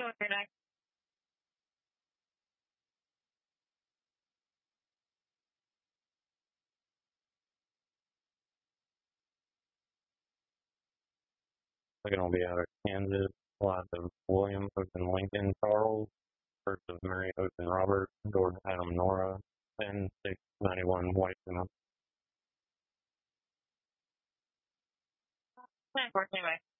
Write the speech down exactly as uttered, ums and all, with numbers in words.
What's your next? They're going to be out of Kansas. Lots of William, Ocean Lincoln, Charles. First of Mary, Ocean Robert. George Adam Nora. ten six ninety-one White. Ten fourteen, bye.